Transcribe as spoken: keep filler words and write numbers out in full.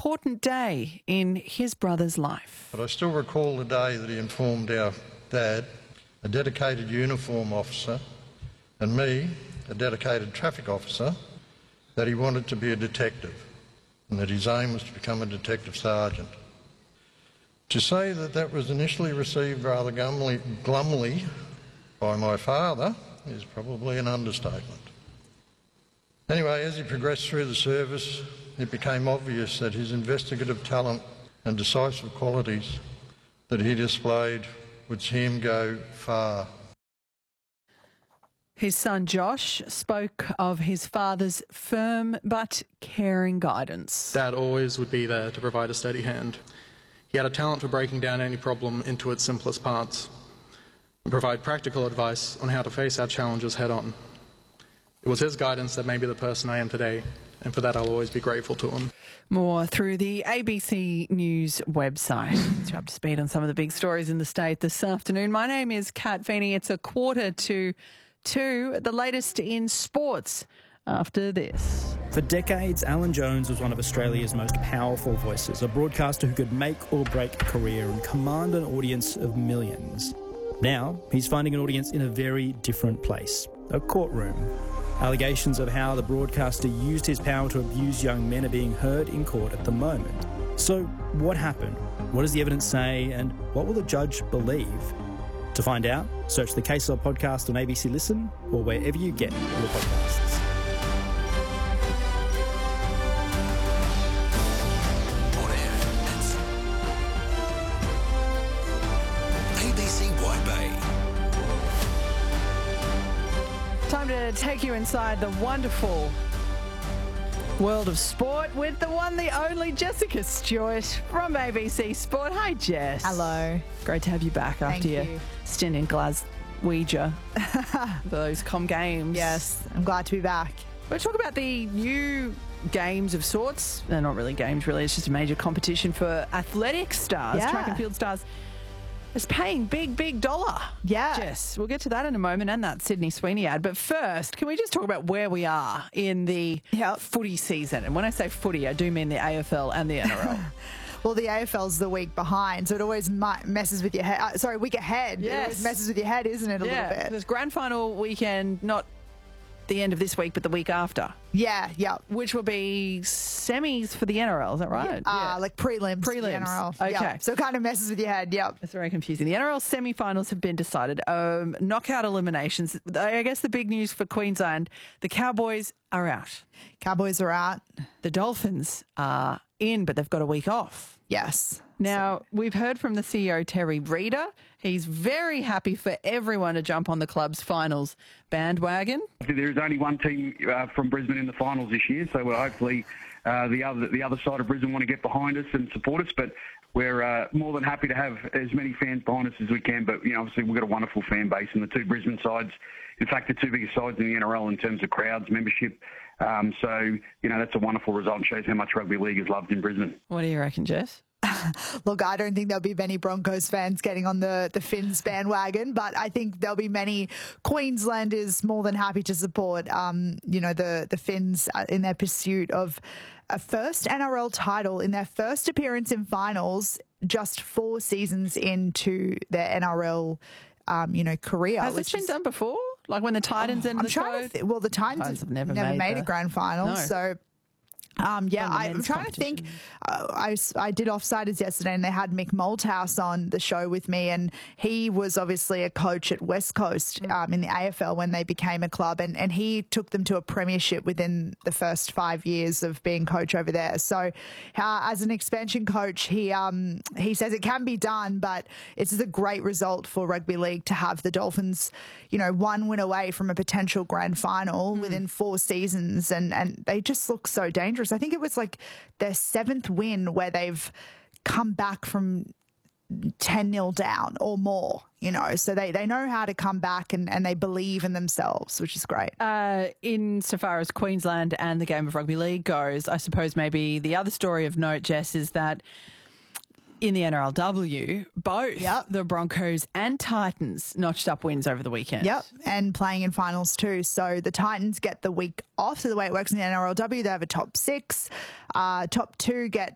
important day in his brother's life. But I still recall the day that he informed our dad, a dedicated uniform officer, and me, a dedicated traffic officer, that he wanted to be a detective and that his aim was to become a detective sergeant. To say that that was initially received rather glumly, glumly by my father is probably an understatement. Anyway, as he progressed through the service, it became obvious that his investigative talent and decisive qualities that he displayed would see him go far. His son Josh spoke of his father's firm but caring guidance. Dad always would be there to provide a steady hand. He had a talent for breaking down any problem into its simplest parts and provide practical advice on how to face our challenges head on. It was his guidance that made me the person I am today, and for that I'll always be grateful to him. More through the A B C News website. It's up to speed on some of the big stories in the state this afternoon. My name is Kat Feeney. It's a quarter to two, the latest in sports after this. For decades, Alan Jones was one of Australia's most powerful voices, a broadcaster who could make or break a career and command an audience of millions. Now, he's finding an audience in a very different place, a courtroom. Allegations of how the broadcaster used his power to abuse young men are being heard in court at the moment. So, what happened? What does the evidence say? And what will the judge believe? To find out, search the Case Law podcast on A B C Listen or wherever you get your podcasts. A B C White Bay. Time to take you inside the wonderful world of sport with the one, the only Jessica Stewart from A B C Sport. Hi, Jess. Hello. Great to have you back Thank after your you. stint in Glaswegian, those Com Games. Yes, I'm glad to be back. We're talking about the new games of sorts. They're not really games, really. It's just a major competition for athletic stars, Yeah. track and field stars. It's paying big, big dollar. Yeah. Jess, we'll get to that in a moment and that Sydney Sweeney ad. But first, can we just talk about where we are in the Yep. footy season? And when I say footy, I do mean the A F L and the N R L. Well, the A F L's the week behind, so it always mi- messes with your head. Uh, sorry, week ahead. It Yes. always messes with your head, isn't it, a yeah, little bit? there's grand final weekend, not the end of this week, but the week after, Yeah, yeah. which will be semis for the N R L. Is that right? Uh, like prelims. for the Prelims. N R L. Okay. Yep. So it kind of messes with your head, yep. It's very confusing. The N R L semi-finals have been decided. Um, knockout eliminations. I guess the big news for Queensland, the Cowboys are out. Cowboys are out. The Dolphins are in, but they've got a week off. Yes. Now, we've heard from the C E O, Terry Reader. He's very happy for everyone to jump on the club's finals bandwagon. There is only one team uh, from Brisbane in the finals this year, so we're hopefully uh, the other the other side of Brisbane want to get behind us and support us. But we're uh, more than happy to have as many fans behind us as we can. But you know, obviously we've got a wonderful fan base, and the two Brisbane sides, in fact, the two biggest sides in the N R L in terms of crowds, membership. Um, so you know, that's a wonderful result and shows how much rugby league is loved in Brisbane. What do you reckon, Jess? Look, I don't think there'll be many Broncos fans getting on the, the Finns bandwagon, but I think there'll be many Queenslanders more than happy to support, um, you know, the, the Finns in their pursuit of a first N R L title in their first appearance in finals just four seasons into their N R L, um, you know, career. Has which this been is- done before? Like when the Titans ended I'm the trying code? to th- well, the Titans, Titans have have never never, made made, the- a grand final, No. so. Um, yeah, On the I, I'm men's trying to think. competition. Uh, I, s- I did Offsiders yesterday and they had Mick Malthouse on the show with me, and he was obviously a coach at West Coast um, in the A F L when they became a club, and, and he took them to a premiership within the first five years of being coach over there. So uh, as an expansion coach, he um, he says it can be done, but it's a great result for rugby league to have the Dolphins, you know, one win away from a potential grand final within four seasons, and, and they just look so dangerous. I think it was like their seventh win where they've come back from ten nil down or more, you know, so they, they know how to come back and, and they believe in themselves, which is great. Uh, insofar as Queensland and the game of rugby league goes, I suppose maybe the other story of note, Jess, is that in the N R L W, both Yep. the Broncos and Titans notched up wins over the weekend. Yep, and playing in finals too. So the Titans get the week off. So the way it works in the N R L W, they have a top six. Uh, top two get